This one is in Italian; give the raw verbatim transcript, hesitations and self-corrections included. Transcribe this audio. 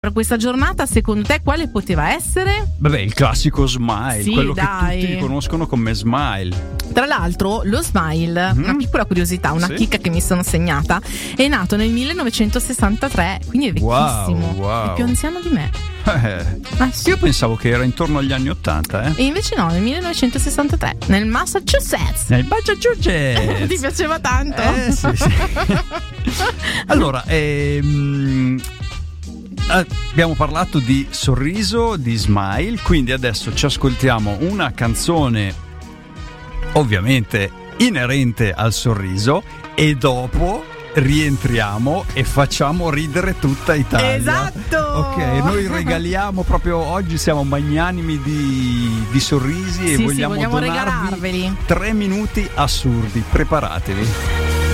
per questa giornata, secondo te quale poteva essere? Vabbè, il classico Smile, Sì, quello dai. che tutti conoscono come Smile. Tra l'altro lo Smile, Mm. una piccola curiosità, una Sì. chicca che mi sono segnata, è nato nel millenovecentosessantatré, quindi è vecchissimo, Wow, wow. è più anziano di me. Eh, Ah, sì. io pensavo che era intorno agli anni ottanta, eh. E invece no, nel millenovecentosessantatré, nel Massachusetts. Nel Massachusetts. Ti piaceva tanto? Eh, sì, sì. Allora, ehm, abbiamo parlato di sorriso, di Smile, quindi adesso ci ascoltiamo una canzone ovviamente inerente al sorriso e dopo rientriamo e facciamo ridere tutta Italia. Esatto. Ok, noi regaliamo proprio oggi, siamo magnanimi di, di sorrisi e Sì, sì, vogliamo, vogliamo donarvi regalarveli. tre minuti assurdi. Preparatevi.